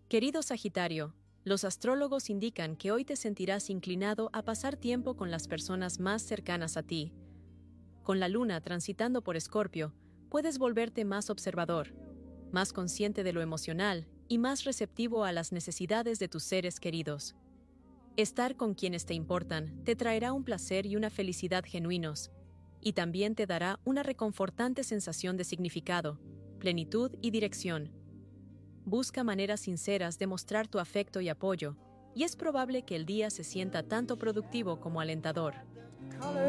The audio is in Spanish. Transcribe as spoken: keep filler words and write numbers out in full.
Querido Sagitario, los astrólogos indican que hoy te sentirás inclinado a pasar tiempo con las personas más cercanas a ti. Con la luna transitando por Escorpio, puedes volverte más observador, más consciente de lo emocional y más receptivo a las necesidades de tus seres queridos. Estar con quienes te importan te traerá un placer y una felicidad genuinos, y también te dará una reconfortante sensación de significado, plenitud y dirección. Busca maneras sinceras de mostrar tu afecto y apoyo, y es probable que el día se sienta tanto productivo como alentador.